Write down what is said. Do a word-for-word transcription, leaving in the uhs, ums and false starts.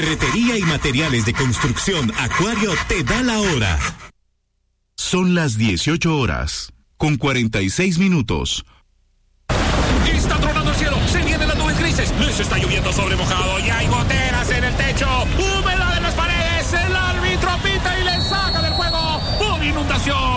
Ferretería y materiales de construcción Acuario te da la hora. Son las dieciocho horas, con cuarenta y seis minutos. Está tronando el cielo, se vienen las nubes grises, les está lloviendo sobre mojado y hay goteras.